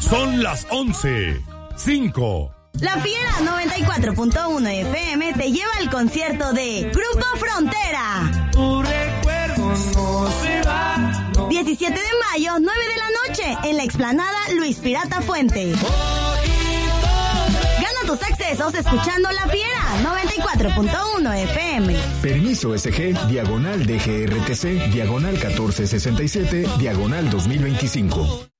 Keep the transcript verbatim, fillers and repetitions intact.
Son las once, cinco. La Fiera noventa y cuatro punto uno F M te lleva al concierto de Grupo Frontera. Tu recuerdo no se va. No. diecisiete de mayo, nueve de la noche, en la explanada Luis Pirata Fuente. Gana tus accesos escuchando La Fiera noventa y cuatro punto uno F M. Permiso S G, diagonal D G R T C, diagonal catorce sesenta y siete, diagonal dos mil veinticinco.